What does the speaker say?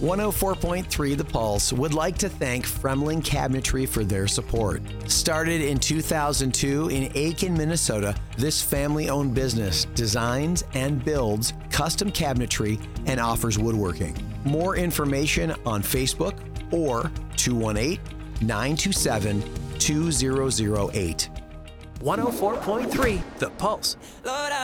104.3 The Pulse would like to thank Fremling Cabinetry for their support. Started in 2002 in Aiken, Minnesota, this family-owned business designs and builds custom cabinetry and offers woodworking. More information on Facebook or 218-927-2008. 104.3 The Pulse. Lord,